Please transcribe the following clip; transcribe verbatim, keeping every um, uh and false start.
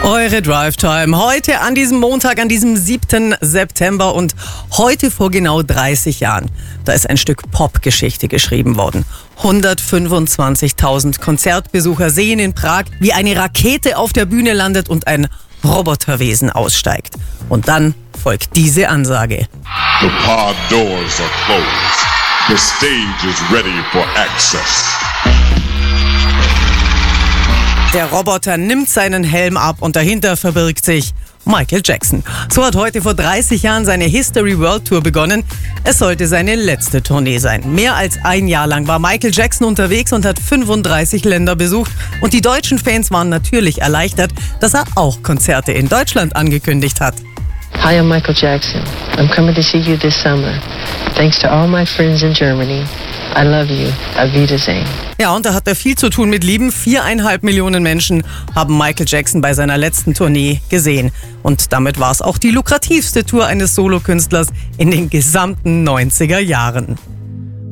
Eure Drive Time heute an diesem Montag, an diesem siebten September und heute vor genau dreißig Jahren. Da ist ein Stück Popgeschichte geschrieben worden. hundertfünfundzwanzigtausend Konzertbesucher sehen in Prag, wie eine Rakete auf der Bühne landet und ein Roboterwesen aussteigt. Und dann folgt diese Ansage. The pod doors are closed. The stage is ready for access. Der Roboter nimmt seinen Helm ab und dahinter verbirgt sich Michael Jackson. So hat heute vor dreißig Jahren seine History World Tour begonnen. Es sollte seine letzte Tournee sein. Mehr als ein Jahr lang war Michael Jackson unterwegs und hat fünfunddreißig Länder besucht. Und die deutschen Fans waren natürlich erleichtert, dass er auch Konzerte in Deutschland angekündigt hat. Hi, I'm Michael Jackson. I'm coming to see you this summer. Thanks to all my friends in Germany. I love you. Auf Wiedersehen. Ja, und da hat er viel zu tun mit Lieben. Viereinhalb Millionen Menschen haben Michael Jackson bei seiner letzten Tournee gesehen. Und damit war es auch die lukrativste Tour eines Solokünstlers in den gesamten neunziger Jahren.